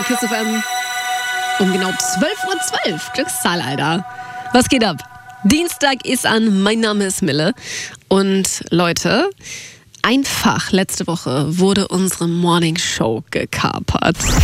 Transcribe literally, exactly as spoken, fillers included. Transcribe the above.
Kiss F M. Um genau zwölf Uhr zwölf. Glückszahl, Alter. Was geht ab? Dienstag ist an. Mein Name ist Mille. Und Leute, einfach letzte Woche wurde unsere Morning Show gekapert.